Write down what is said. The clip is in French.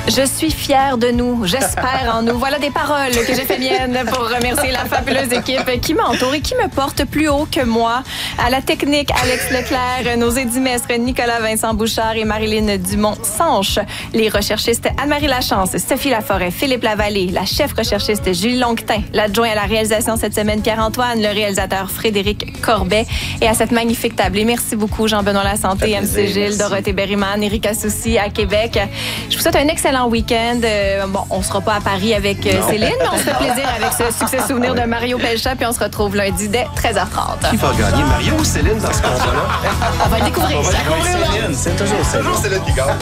Je suis fière de nous. J'espère en nous. Voilà des paroles que j'ai fait miennes pour remercier la fabuleuse équipe qui m'entoure et qui me porte plus haut que moi. À la technique, Alex Leclerc, nos édimestres Nicolas Vincent Bouchard et Marilyn Dumont-Sanche, les recherchistes Anne-Marie Lachance, Sophie Laforêt, Philippe Lavallée, la chef recherchiste Julie Longtin, l'adjoint à la réalisation cette semaine Pierre-Antoine, le réalisateur Frédéric Corbet et à cette magnifique table. Et merci beaucoup Jean-Benoît Lasanté, MC Gilles, Dorothée Berryman, Erika Soucy à Québec. Je vous souhaite un excellent week-end. Bon, on sera pas à Paris avec Céline, mais on se fait plaisir avec ce succès souvenir de Mario Pelchat, puis on se retrouve lundi dès 13h30. Qui va gagner, Mario ou Céline dans ce combat-là? On va le découvrir. Céline, c'est toujours Céline. Toujours Céline qui gagne.